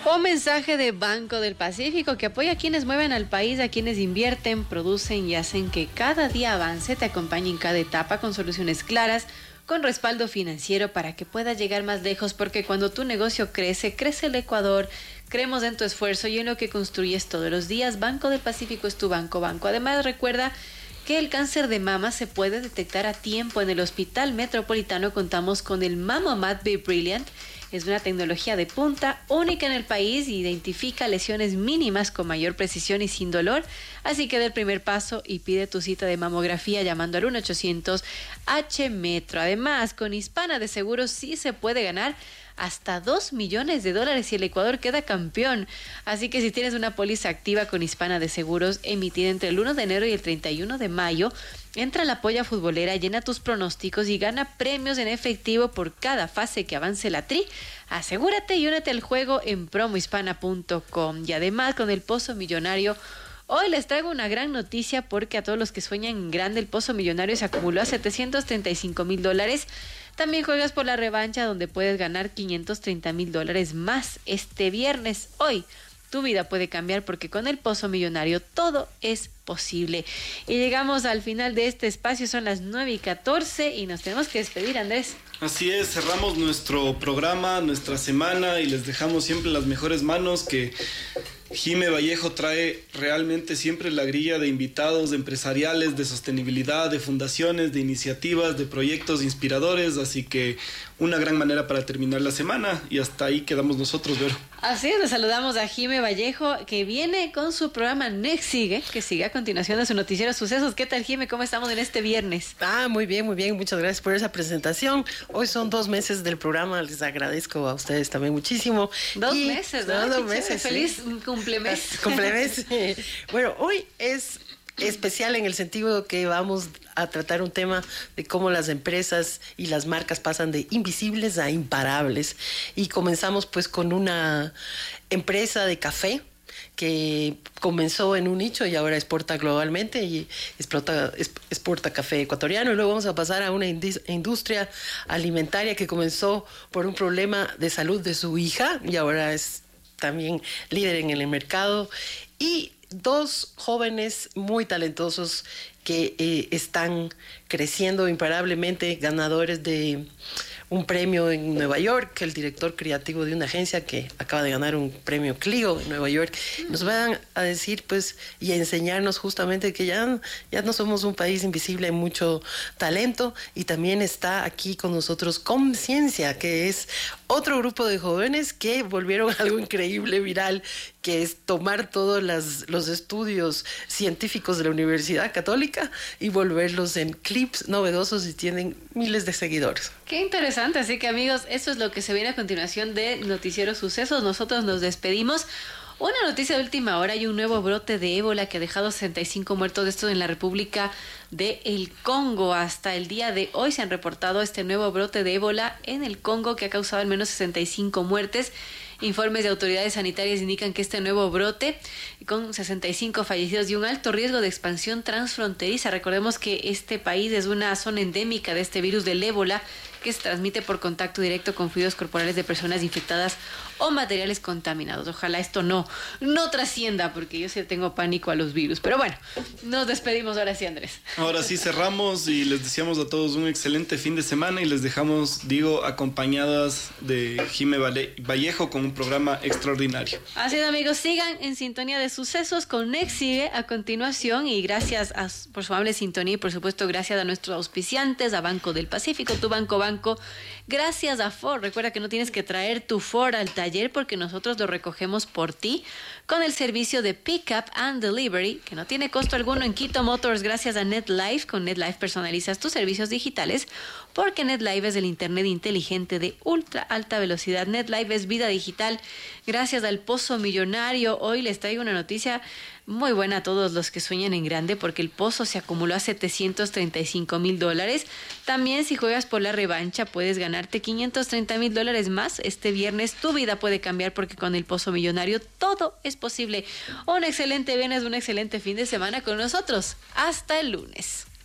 Un mensaje de Banco del Pacífico que apoya a quienes mueven al país, a quienes invierten, producen y hacen que cada día avance, te acompañe en cada etapa con soluciones claras, con respaldo financiero para que puedas llegar más lejos, porque cuando tu negocio crece, crece el Ecuador. Creemos en tu esfuerzo y en lo que construyes todos los días. Banco del Pacífico es tu banco. Además, recuerda que el cáncer de mama se puede detectar a tiempo. En el Hospital Metropolitano contamos con el Mammomat Be Brilliant. Es una tecnología de punta, única en el país, identifica lesiones mínimas con mayor precisión y sin dolor. Así que da el primer paso y pide tu cita de mamografía llamando al 1-800-H-METRO. Además, con Hispana de Seguros sí se puede ganar hasta $2 millones y el Ecuador queda campeón. Así que si tienes una póliza activa con Hispana de Seguros emitida entre el 1 de enero y el 31 de mayo, entra a la polla futbolera, llena tus pronósticos y gana premios en efectivo por cada fase que avance la tri. Asegúrate y únete al juego en promohispana.com. Y además, con el Pozo Millonario, hoy les traigo una gran noticia porque a todos los que sueñan en grande, el Pozo Millonario se acumuló a $735,000. También juegas por la revancha, donde puedes ganar $530,000 más este viernes. Hoy tu vida puede cambiar porque con el Pozo Millonario todo es posible. Y llegamos al final de este espacio, son las 9:14 y nos tenemos que despedir, Andrés. Así es, cerramos nuestro programa, nuestra semana y les dejamos siempre en las mejores manos que Jime Vallejo trae realmente siempre la grilla de invitados empresariales, de sostenibilidad, de fundaciones, de iniciativas, de proyectos inspiradores, así que una gran manera para terminar la semana y hasta ahí quedamos nosotros, Vero. Así es, le saludamos a Jime Vallejo que viene con su programa Next Sigue, que sigue a continuación de su noticiero Sucesos. ¿Qué tal, Jime? ¿Cómo estamos en este viernes? Muy bien, muchas gracias por esa presentación. Hoy son 2 meses del programa, les agradezco a ustedes también muchísimo. 2 meses, ¿no? 2 meses. Feliz cumplemes. Cumplemes. Bueno, hoy es especial en el sentido que vamos a tratar un tema de cómo las empresas y las marcas pasan de invisibles a imparables. Y comenzamos pues con una empresa de café que comenzó en un nicho y ahora exporta globalmente y exporta café ecuatoriano. Y luego vamos a pasar a una industria alimentaria que comenzó por un problema de salud de su hija y ahora es también líder en el mercado. Y 2 jóvenes muy talentosos que están creciendo imparablemente, ganadores de un premio en Nueva York, el director creativo de una agencia que acaba de ganar un premio Clio en Nueva York, nos van a decir pues y a enseñarnos justamente que ya no somos un país invisible, hay mucho talento. Y también está aquí con nosotros Conciencia, que es otro grupo de jóvenes que volvieron algo increíble, viral, que es tomar todos los estudios científicos de la Universidad Católica y volverlos en clips novedosos y tienen miles de seguidores. Qué interesante, así que amigos, eso es lo que se viene a continuación de Noticiero Sucesos. Nosotros nos despedimos. Una noticia de última hora: hay un nuevo brote de ébola que ha dejado 65 muertos de esto en la República del Congo. Hasta el día de hoy se han reportado este nuevo brote de ébola en el Congo que ha causado al menos 65 muertes. Informes de autoridades sanitarias indican que este nuevo brote, con 65 fallecidos y un alto riesgo de expansión transfronteriza. Recordemos que este país es una zona endémica de este virus del ébola, que se transmite por contacto directo con fluidos corporales de personas infectadas o materiales contaminados. Ojalá esto no trascienda, porque yo sí tengo pánico a los virus. Pero bueno, nos despedimos ahora sí, Andrés. Ahora sí cerramos y les deseamos a todos un excelente fin de semana y les dejamos, acompañadas de Jime Vallejo con un programa extraordinario. Así es, amigos, sigan en sintonía de Sucesos con Next Sigue a continuación, y gracias por su amable sintonía y por supuesto gracias a nuestros auspiciantes, a Banco del Pacífico, tu banco. Gracias a Ford. Recuerda que no tienes que traer tu Ford al taller porque nosotros lo recogemos por ti con el servicio de Pickup and Delivery que no tiene costo alguno en Quito Motors. Gracias a NetLife. Con NetLife personalizas tus servicios digitales porque NetLife es el internet inteligente de ultra alta velocidad. NetLife es vida digital. Gracias al Pozo Millonario. Hoy les traigo una noticia muy buena a todos los que sueñan en grande porque el Pozo se acumuló a $735,000. También si juegas por la revancha puedes ganarte $530,000 más. Este viernes tu vida puede cambiar porque con el Pozo Millonario todo es posible. Un excelente viernes, un excelente fin de semana con nosotros. Hasta el lunes.